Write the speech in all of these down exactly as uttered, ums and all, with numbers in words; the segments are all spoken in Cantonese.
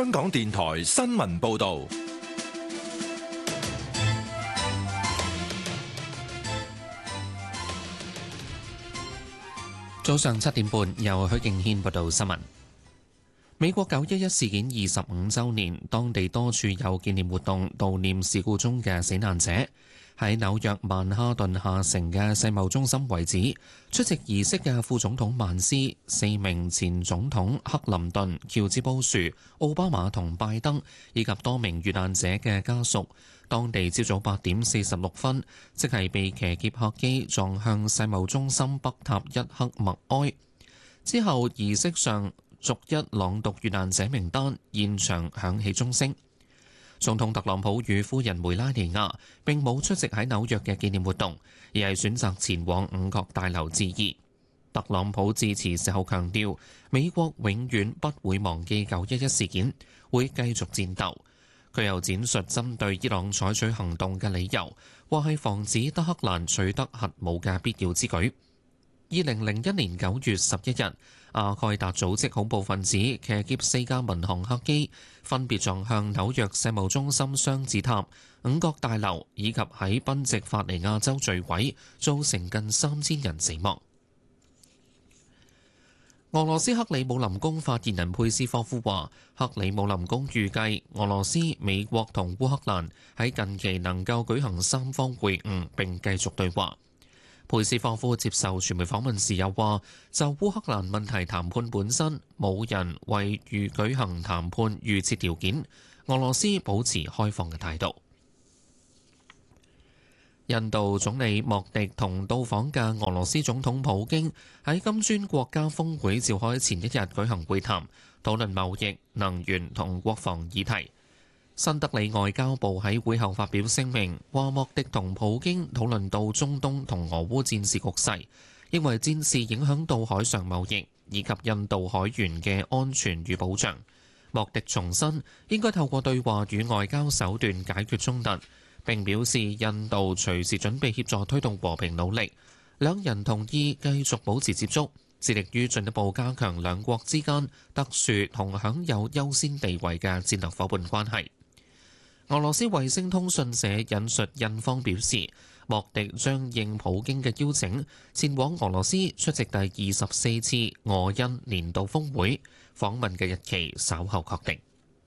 香港電台新聞報道。 早上七點半，由許敬軒報道新聞。美國九一一事件二十五週年，當地多處有紀念活動悼念事故中嘅死難者。喺紐約曼哈頓下城嘅世貿中心遺址，出席儀式嘅副總統曼斯、四名前總統克林頓、喬治布殊、奧巴馬同拜登，以及多名遇難者嘅家屬，當地朝早八點四十六分，即係被騎劫客機撞向世貿中心北塔一刻默哀。之後儀式上逐一朗讀遇難者名單，現場響起鐘聲。總統特朗普與夫人梅拉尼亞並冇出席喺紐約嘅紀念活動，而係選擇前往五角大樓致意。特朗普致辭時候強調，美國永遠不會忘記九一一事件，會繼續戰鬥。佢又展述針對伊朗採取行動嘅理由，話係防止德黑蘭取得核武嘅必要之舉。二零零一年九月十一日，阿蓋達組織恐怖分子騎劫四架民航客機，分別撞向紐約世貿中心雙子塔、五角大樓以及喺賓夕法尼亞州墜毀，造成近三千人死亡。俄羅斯克里姆林宮發言人佩斯科夫話，克里姆林宮預計俄羅斯、美國同烏克蘭喺近期能夠舉行三方會晤並繼續對話。佩斯科夫接受傳媒訪問時又話，就烏克蘭問題談判本身，冇人為預舉行談判預設條件，俄羅斯保持開放嘅態度。印度總理莫迪同到訪嘅俄羅斯總統普京喺金磚國家峰會召開前一日舉行會談，討論貿易、能源同國防議題。新德里外交部喺會後發表聲明，話莫迪同普京討論到中東同俄烏戰事局勢，認為戰事影響到海上貿易以及印度海員嘅安全與保障。莫迪重申應該透過對話與外交手段解決衝突，並表示印度隨時準備協助推動和平努力。兩人同意繼續保持接觸，致力於進一步加強兩國之間特殊同享有優先地位嘅戰略夥伴關係。俄羅斯衛星通訊社引述印方表示，莫迪將應普京嘅邀請，前往俄羅斯出席第二十四次俄印年度峰會，訪問嘅日期稍後確定。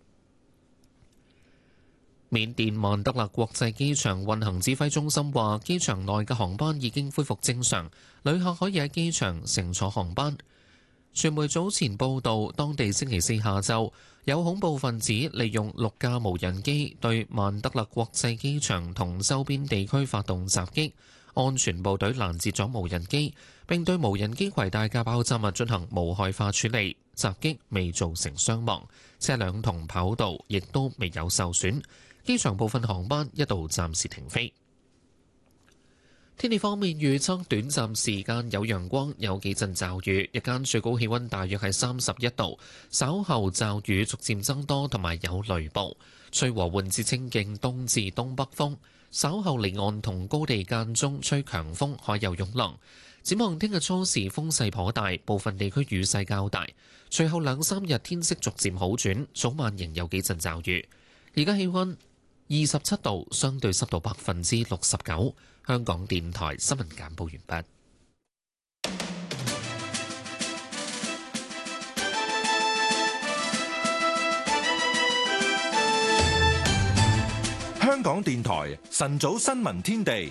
緬甸曼德勒國際機場運行指揮中心話，機場內嘅航班已經恢復正常，旅客可以喺機場乘坐航班。傳媒早前報道，當地星期四下晝有恐怖分子利用六架無人機對曼德勒國際機場同周邊地區發動襲擊，安全部隊攔截咗無人機，並對無人機攜帶嘅爆炸物進行無害化處理。襲擊未造成傷亡，車輛同跑道亦都未有受損。機場部分航班一度暫時停飛。天氣方面預測，短暫時間有陽光，有幾陣驟雨，日間最高氣溫大約係三十一度。稍後驟雨逐漸增多，同埋有雷暴，吹和緩至清勁東至東北風。稍後離岸同高地間中吹強風，海有湧浪。展望聽日初時風勢頗大，部分地區雨勢較大。隨後兩三日天色逐漸好轉，早晚仍有幾陣驟雨。而家氣溫二十七度，相對濕度百分之六十九。香港電台新聞簡報完畢。 香港電台晨早新聞天地。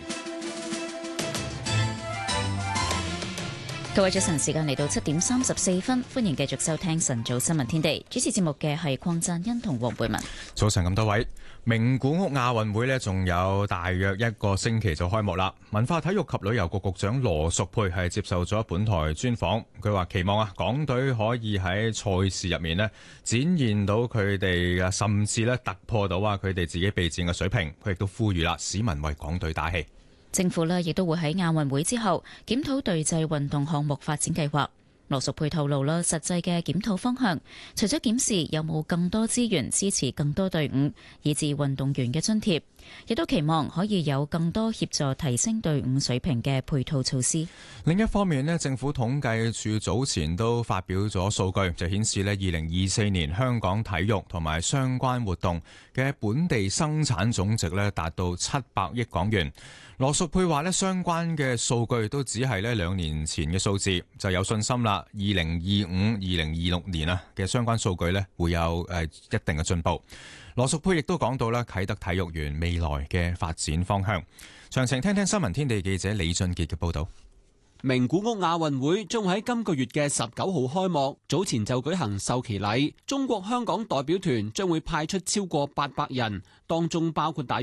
各位早晨，時間嚟到七點三十四分，歡迎繼續收聽晨早新聞天地。主持節目嘅係鄺贊恩同黃貝文。 早晨咁多位，名古屋亞運會呢仲有大約一個星期就開幕啦。文化體育及旅遊局局長羅淑佩係接受咗本台專訪，佢話期望啊港隊可以喺賽事入面呢展現到佢哋啊，甚至咧突破到啊佢哋自己備戰嘅水平。佢亦都呼籲啦，市民為港隊打氣。 政府呢亦都會喺亞運會之後檢討隊際運動項目發展計劃。 羅淑佩透露啦，實際嘅檢討方向，除咗檢視有冇更多資源支持更多隊伍，以至運動員嘅津貼，亦都期望可以有更多協助提升隊伍水平嘅配套措施。 另一方面咧，政府統計處早前都發表咗數據，就顯示咧二零二四年香港體育同埋相關活動嘅本地生產總值咧達到七百億港元。羅淑佩話咧，相關嘅數據都只係咧兩年前嘅數字，就有信心啦。二零二五、二零二六年啊嘅相關數據咧會有誒一定嘅進步。羅淑佩亦都講到啦，啟德體育園未來嘅發展方向。詳情聽聽新聞天地記者李俊傑嘅報道。 名古屋亞運會將喺今個月嘅十九號開幕，早前就舉行授旗禮。中國香港代表團將會派出超過八百人，當中包括大